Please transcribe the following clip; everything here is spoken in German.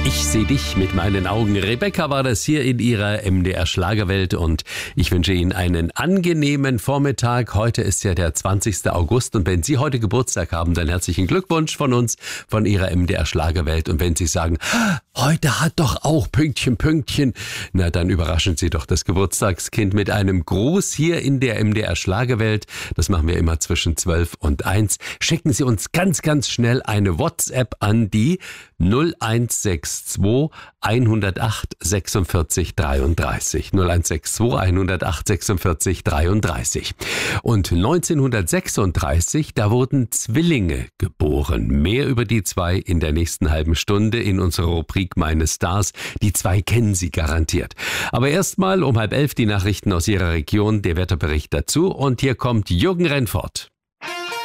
Ich sehe dich mit meinen Augen. Rebecca war das hier in ihrer MDR Schlagerwelt und ich wünsche Ihnen einen angenehmen Vormittag. Heute ist ja der 20. August und wenn Sie heute Geburtstag haben, dann herzlichen Glückwunsch von uns, von Ihrer MDR Schlagerwelt. Und wenn Sie sagen, heute hat doch auch Pünktchen, na dann überraschen Sie doch das Geburtstagskind mit einem Gruß hier in der MDR Schlagerwelt. Das machen wir immer zwischen 12 und 1. Schicken Sie uns ganz schnell eine WhatsApp an die 0162 108 46 33. 0162 108 46 33. Und 1936, da wurden Zwillinge geboren. Mehr über die zwei in der nächsten halben Stunde in unserer Rubrik Meine Stars. Die zwei kennen Sie garantiert. Aber erstmal um 10:30 die Nachrichten aus Ihrer Region, der Wetterbericht dazu. Und hier kommt Jürgen Rennfort.